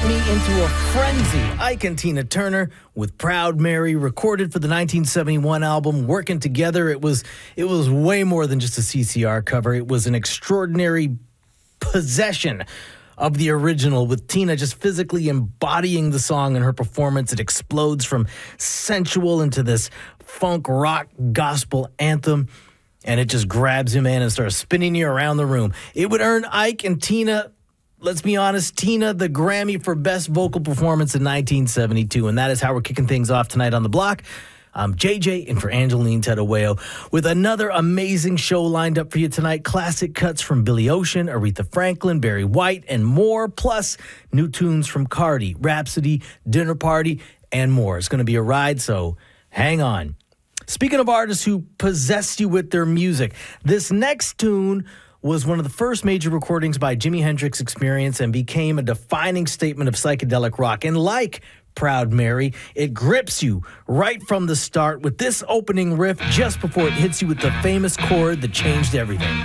me into a frenzy. Ike and Tina Turner with Proud Mary, recorded for the 1971 album Working Together. It was way more than just a CCR cover. It was an extraordinary possession of the original, with Tina just physically embodying the song in her performance. It explodes from sensual into this funk rock gospel anthem, and it just grabs you, man, and starts spinning you around the room. It would earn Ike and Tina, let's be honest, Tina the Grammy for Best Vocal Performance in 1972, and that is how we're kicking things off tonight on The Block. I'm JJ, in for Angeline Tedaweo, with another amazing show lined up for you tonight. Classic cuts from Billy Ocean, Aretha Franklin, Barry White, and more, plus new tunes from Cardi, Rhapsody, Dinner Party, and more. It's going to be a ride, so hang on. Speaking of artists who possess you with their music, this next tune was one of the first major recordings by Jimi Hendrix Experience and became a defining statement of psychedelic rock. And like Proud Mary, it grips you right from the start with this opening riff just before it hits you with the famous chord that changed everything.